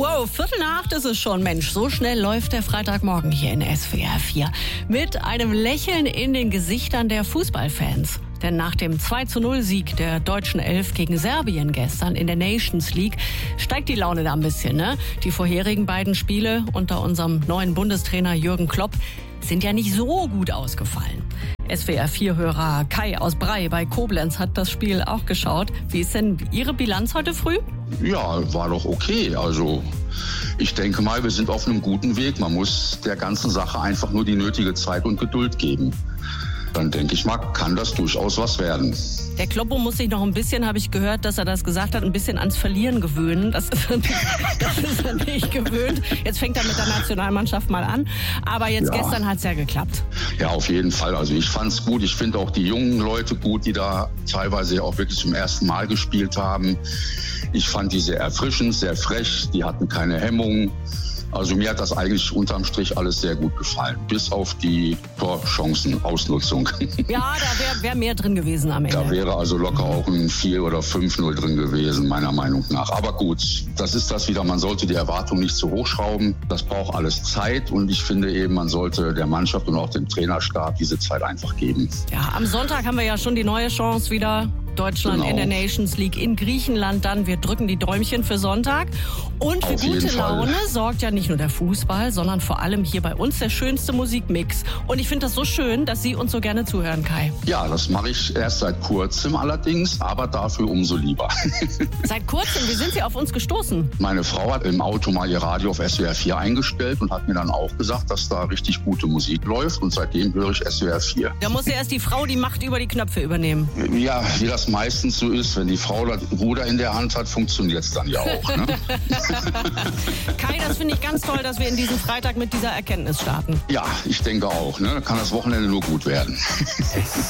Wow, 7:45 ist es schon. Mensch, so schnell läuft der Freitagmorgen hier in SWR 4. Mit einem Lächeln in den Gesichtern der Fußballfans. Denn nach dem 2:0-Sieg der deutschen Elf gegen Serbien gestern in der Nations League steigt die Laune da ein bisschen, ne? Die vorherigen beiden Spiele unter unserem neuen Bundestrainer Jürgen Klopp sind ja nicht so gut ausgefallen. SWR 4-Hörer Kai aus Brey bei Koblenz hat das Spiel auch geschaut. Wie ist denn Ihre Bilanz heute früh? Ja, war doch okay. Also ich denke mal, wir sind auf einem guten Weg. Man muss der ganzen Sache einfach nur die nötige Zeit und Geduld geben. Dann denke ich mal, kann das durchaus was werden. Der Kloppo muss sich noch ein bisschen, habe ich gehört, dass er das gesagt hat, ein bisschen ans Verlieren gewöhnen. Das ist er nicht gewöhnt. Jetzt fängt er mit der Nationalmannschaft mal an. Aber jetzt gestern hat es ja geklappt. Ja, auf jeden Fall. Also ich fand es gut. Ich finde auch die jungen Leute gut, die da teilweise auch wirklich zum ersten Mal gespielt haben. Ich fand die sehr erfrischend, sehr frech. Die hatten keine Hemmungen. Also mir hat das eigentlich unterm Strich alles sehr gut gefallen, bis auf die Torchancenausnutzung. Ja, da wär mehr drin gewesen am Ende. Da wäre also locker auch ein 4 oder 5-0 drin gewesen, meiner Meinung nach. Aber gut, das ist das wieder, man sollte die Erwartung nicht zu hoch schrauben. Das braucht alles Zeit und ich finde eben, man sollte der Mannschaft und auch dem Trainerstab diese Zeit einfach geben. Ja, am Sonntag haben wir ja schon die neue Chance wieder. Deutschland in der Nations League in Griechenland dann. Wir drücken die Däumchen für Sonntag. Und für gute Laune sorgt ja nicht nur der Fußball, sondern vor allem hier bei uns der schönste Musikmix. Und ich finde das so schön, dass Sie uns so gerne zuhören, Kai. Ja, das mache ich erst seit kurzem allerdings, aber dafür umso lieber. Seit kurzem? Wie sind Sie auf uns gestoßen? Meine Frau hat im Auto mal ihr Radio auf SWR 4 eingestellt und hat mir dann auch gesagt, dass da richtig gute Musik läuft. Und seitdem höre ich SWR 4. Da muss ja erst die Frau die Macht über die Knöpfe übernehmen. Ja, wie das meistens so ist, wenn die Frau das Ruder in der Hand hat, funktioniert es dann ja auch. Ne? Kai, das finde ich ganz toll, dass wir in diesem Freitag mit dieser Erkenntnis starten. Ja, ich denke auch. Ne? Da kann das Wochenende nur gut werden.